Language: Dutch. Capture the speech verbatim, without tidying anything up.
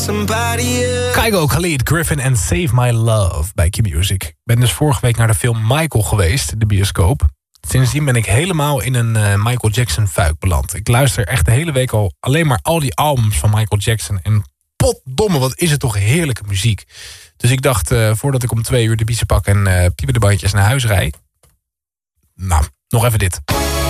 Kygo, Khalid, Griffin en Save My Love bij Q-Music. Ik ben dus vorige week naar de film Michael geweest, de bioscoop. Sindsdien ben ik helemaal in een uh, Michael Jackson fuik beland. Ik luister echt de hele week al alleen maar al die albums van Michael Jackson. En potdomme, wat is het toch heerlijke muziek. Dus ik dacht, uh, voordat ik om twee uur de biezen pak en uh, piepen de bandjes naar huis rijd. Nou, nog even dit.